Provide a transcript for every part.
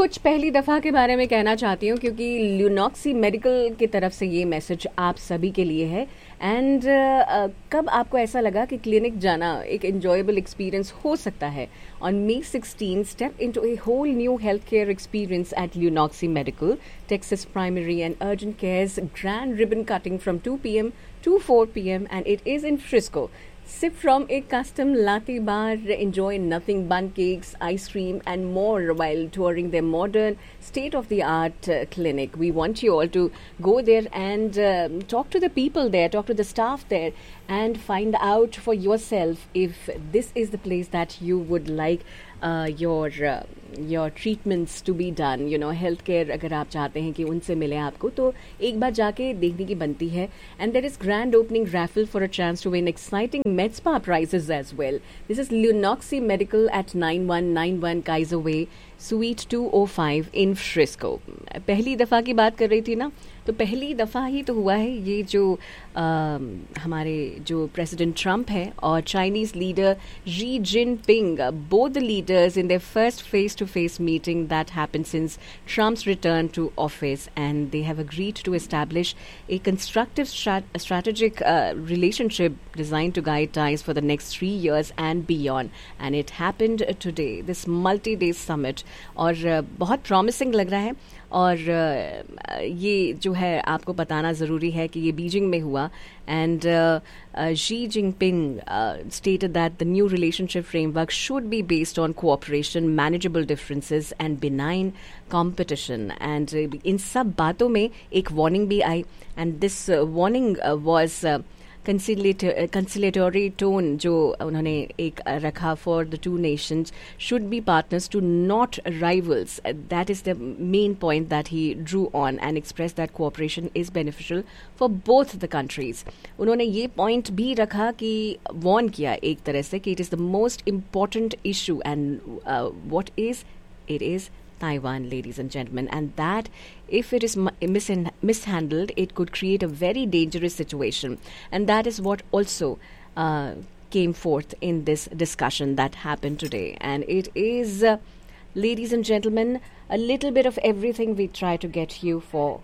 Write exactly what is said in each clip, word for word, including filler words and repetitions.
कुछ पहली दफ़ा के बारे में कहना चाहती हूँ, क्योंकि ल्यूनॉक्सी मेडिकल की तरफ से ये मैसेज आप सभी के लिए है। एंड uh, कब आपको ऐसा लगा कि क्लिनिक जाना एक एंजॉयबल एक्सपीरियंस हो सकता है? On May sixteen, step into A whole new health care experience eight ल्यूनॉक्सी medical, Texas Primary and Urgent Care's grand ribbon cutting from two p.m. to four p.m. and it is in Frisco. Sip from a custom latte bar, enjoy nothing but cakes, ice cream and more while touring their modern state-of-the-art uh, clinic. We want you all to go there and uh, talk to the people there, talk to the staff there and find out for yourself if this is the place that you would like uh, your uh, your treatments to be done. You know, health care अगर आप चाहते हैं कि उनसे मिले आपको, तो एक बार जाके देखने की बनती है. And there is grand opening raffle for a chance to win exciting med spa prizes as well. This is Lunoxy Medical at nine one nine one Kaiser Way, Suite two oh five in Frisco. पहली दफ़ा की बात कर रही थी ना, तो पहली दफ़ा ही तो हुआ है ये जो आ, हमारे जो प्रेसिडेंट ट्रम्प है और Chinese leader Xi Jinping, both the leaders in their first face to face meeting that happened since Trump's return to office, and they have agreed to establish A constructive strategic uh, relationship designed to guide ties for the next three years and beyond. And it happened today, this multi-day summit. और uh, बहुत promising लग रहा है. और uh, ये जो है आपको बताना ज़रूरी है कि ये बीजिंग में हुआ. And uh, uh, Xi Jinping uh, stated that the new relationship framework should be based on cooperation, manageable differences and benign competition. And uh, इन सब बातों में एक warning भी आई. And this uh, warning uh, was uh, conciliatory, conciliatory tone जो उन्होंने एक रखा for the two nations should be partners to not rivals. Uh, that is the main point that he drew on and expressed that cooperation is beneficial for both the countries. उन्होंने ये point भी रखा कि warn किया एक तरह से कि it is the most important issue and uh, what is it is Taiwan, ladies and gentlemen, and that if it is mis- mishandled, it could create a very dangerous situation. And that is what also uh, came forth in this discussion that happened today. And it is, uh, ladies and gentlemen, a little bit of everything we try to get you for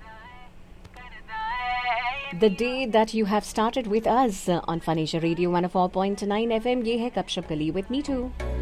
the day that you have started with us uh, on Fun Asia Radio one oh four point nine F M. ये है गपशप गली with me too.